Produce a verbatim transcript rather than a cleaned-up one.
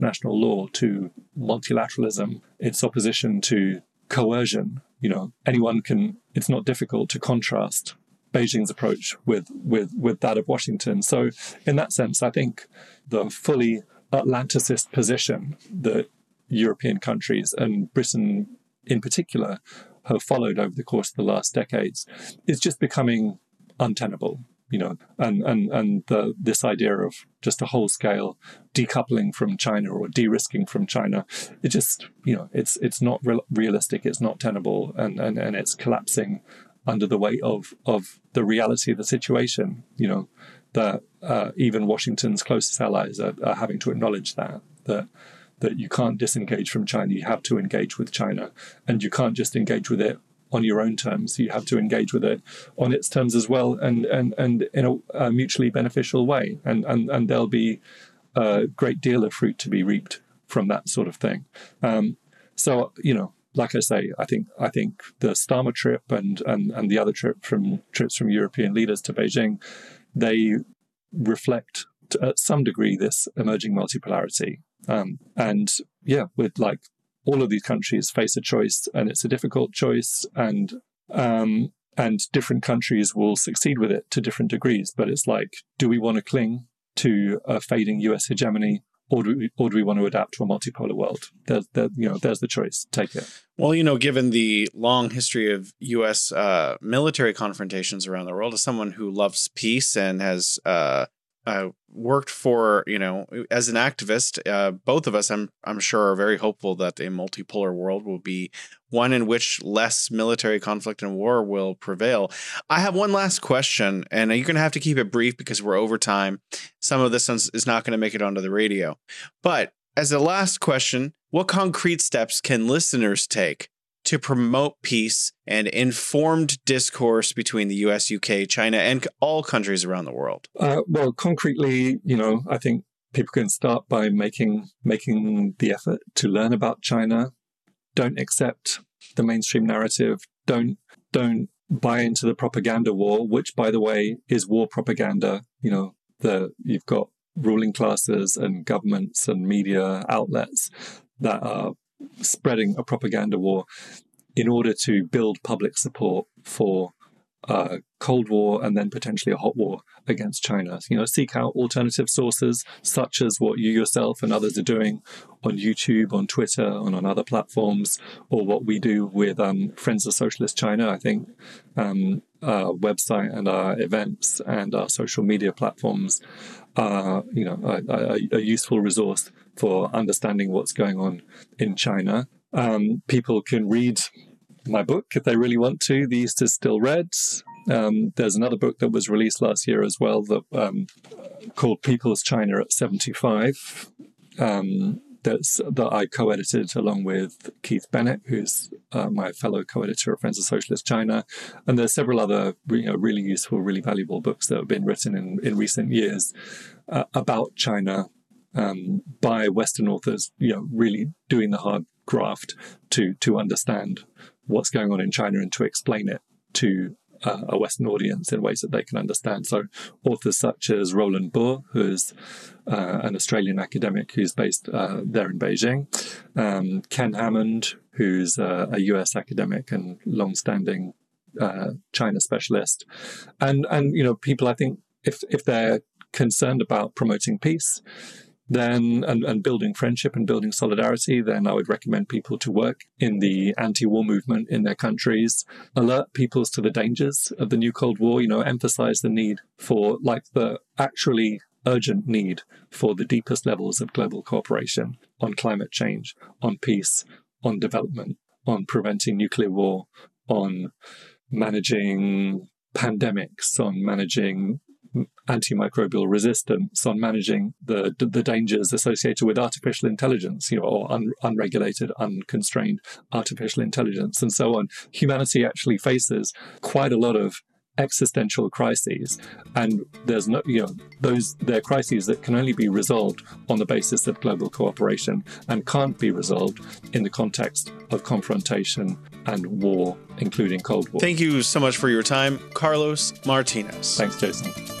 international law, to multilateralism, its opposition to coercion. You know, anyone can, it's not difficult to contrast Beijing's approach with, with, with that of Washington. So in that sense, I think the fully Atlanticist position that European countries and Britain in particular have followed over the course of the last decades is just becoming untenable. You know, and and and the, this idea of just a whole-scale decoupling from China or de-risking from China, it just, you know, it's it's not real, realistic, it's not tenable, and, and, and it's collapsing under the weight of of the reality of the situation. You know, that uh, even Washington's closest allies are, are having to acknowledge that that that you can't disengage from China, you have to engage with China, and you can't just engage with it on your own terms. You have to engage with it on its terms as well, and and and in a, a mutually beneficial way. And and and there'll be a great deal of fruit to be reaped from that sort of thing. Um, so you know, like I say, I think I think the Starmer trip and and and the other trip from trips from European leaders to Beijing, they reflect to, at some degree this emerging multipolarity. Um, and yeah, with like. All of these countries face a choice, and it's a difficult choice, and um, and different countries will succeed with it to different degrees. But it's like, do we want to cling to a fading U S hegemony, or do we, or do we want to adapt to a multipolar world? There's, there, you know, there's the choice. Take it. Well, you know, given the long history of U S uh, military confrontations around the world, as someone who loves peace and has uh, uh, worked for, you know, as an activist, uh, both of us, I'm I'm sure, are very hopeful that a multipolar world will be one in which less military conflict and war will prevail. I have one last question, and you're going to have to keep it brief because we're over time. Some of this is not going to make it onto the radio. But as a last question, what concrete steps can listeners take to promote peace and informed discourse between the U S, U K, China, and all countries around the world? Uh, well, concretely, you know, I think people can start by making making the effort to learn about China. Don't accept the mainstream narrative. Don't don't buy into the propaganda war, which, by the way, is war propaganda. You know, the you've got ruling classes and governments and media outlets that are spreading a propaganda war in order to build public support for uh, Cold War and then potentially a hot war against China. You know, seek out alternative sources such as what you yourself and others are doing on YouTube, on Twitter, and on other platforms, or what we do with um, Friends of Socialist China. I think um, our website and our events and our social media platforms are, you know, a, a, a useful resource for understanding what's going on in China. Um, people can read my book if they really want to. The East is Still Red. Um, there's another book that was released last year as well that um, called People's China at seventy-five. Um, that's that I co-edited along with Keith Bennett, who's uh, my fellow co-editor of Friends of Socialist China. And there's several other, you know, really useful, really valuable books that have been written in, in recent years uh, about China um, by Western authors, you know, really doing the hard graft to to understand what's going on in China and to explain it to uh, a Western audience in ways that they can understand. So authors such as Roland Buhr, who's uh, an Australian academic who's based uh, there in Beijing, um, Ken Hammond, who's uh, a U S academic and long-standing uh, China specialist, and and you know, people, I think if if they're concerned about promoting peace, then and, and building friendship and building solidarity, then I would recommend people to work in the anti-war movement in their countries, alert peoples to the dangers of the new Cold War, you know, emphasize the need for, like, the actually urgent need for the deepest levels of global cooperation on climate change, on peace, on development, on preventing nuclear war, on managing pandemics, on managing antimicrobial resistance, on managing the the dangers associated with artificial intelligence, you know, or un, unregulated, unconstrained artificial intelligence, and so on. Humanity actually faces quite a lot of existential crises, and there's no, you know, those they're crises that can only be resolved on the basis of global cooperation and can't be resolved in the context of confrontation and war, including Cold War. Thank you so much for your time, Carlos Martinez. Thanks, Jason.